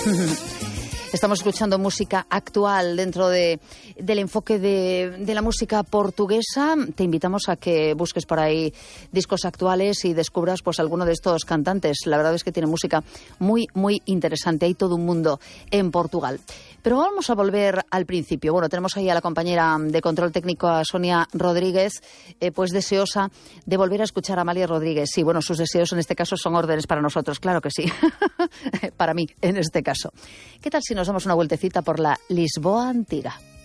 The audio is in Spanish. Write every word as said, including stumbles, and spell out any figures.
Estamos escuchando música actual dentro de, del enfoque de, de la música portuguesa. Te invitamos a que busques por ahí discos actuales y descubras pues alguno de estos cantantes. La verdad es que tiene música muy, muy interesante. Hay todo un mundo en Portugal. Pero vamos a volver al principio. Bueno, tenemos ahí a la compañera de control técnico, a Sonia Rodríguez, eh, pues deseosa de volver a escuchar a Amalia Rodríguez. Sí, bueno, sus deseos en este caso son órdenes para nosotros, claro que sí. Para mí, en este caso. ¿Qué tal si nos damos una vueltecita por la Lisboa antiga?